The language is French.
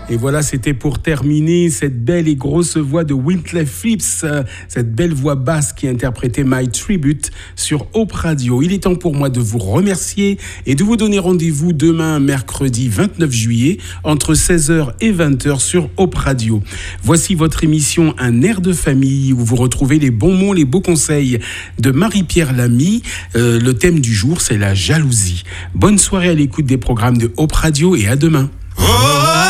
Et voilà, c'était pour terminer cette belle et grosse voix de Wyclef Phillips, cette belle voix basse qui interprétait My Tribute sur Hope Radio. Il est temps pour moi de vous remercier et de vous donner rendez-vous demain, mercredi 29 juillet, entre 16h et 20h sur Hope Radio. Voici votre émission Un air de famille où vous retrouvez les bons mots, les beaux conseils de Marie-Pierre Lamy. Le thème du jour, c'est la jalousie. Bonne soirée à l'écoute des programmes de Hope Radio et à demain.